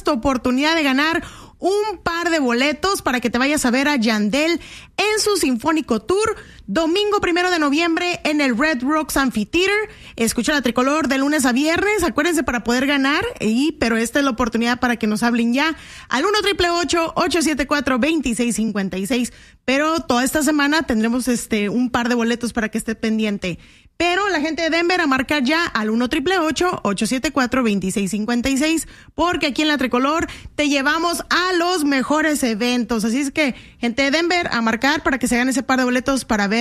tu oportunidad de ganar un par de boletos para que te vayas a ver a Yandel en su Sinfónico Tour, domingo 1 de noviembre en el Red Rocks Amphitheater. Escucha la Tricolor de lunes a viernes, acuérdense para poder ganar, pero esta es la oportunidad para que nos hablen ya al 1-888-874-2656. Pero toda esta semana tendremos un par de boletos para que esté pendiente. Pero la gente de Denver a marcar ya al 1-888-874-2656, porque aquí en la Tricolor te llevamos a los mejores eventos. Así es que, gente de Denver, a marcar para que se hagan ese par de boletos para ver